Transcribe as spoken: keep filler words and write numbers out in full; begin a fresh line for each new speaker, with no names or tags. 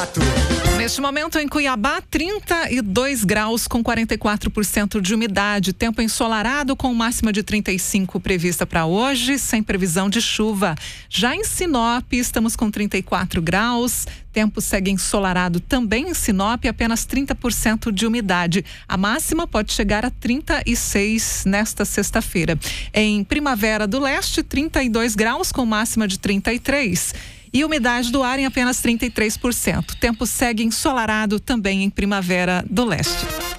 quatro.
Neste momento em Cuiabá, trinta e dois graus com quarenta e quatro por cento de umidade. Tempo ensolarado com máxima de trinta e cinco prevista para hoje, sem previsão de chuva. Já em Sinop, estamos com trinta e quatro graus. Tempo segue ensolarado também em Sinop, apenas trinta por cento de umidade. A máxima pode chegar a trinta e seis nesta sexta-feira. Em Primavera do Leste, trinta e dois graus com máxima de trinta e três. E umidade do ar em apenas trinta e três por cento. Tempo segue ensolarado também em Primavera do Leste.